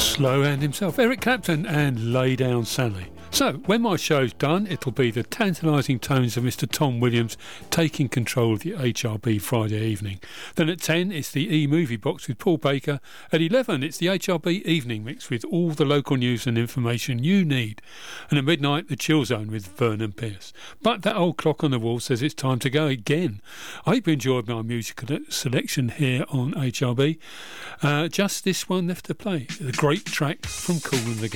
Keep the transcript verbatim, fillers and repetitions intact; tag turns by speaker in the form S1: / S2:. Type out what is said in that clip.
S1: Slow hand himself, Eric Clapton, and Lay Down Sally. So, when my show's done, it'll be the tantalising tones of Mister Tom Williams taking control of the H R B Friday evening. Then at ten, it's the E-Movie Box with Paul Baker. At eleven, it's the H R B Evening Mix with all the local news and information you need. And at midnight, the Chill Zone with Vernon Pierce. But that old clock on the wall says it's time to go again. I hope you enjoyed my musical selection here on H R B. Uh, just this one left to play. The great track from Kool and the Gang.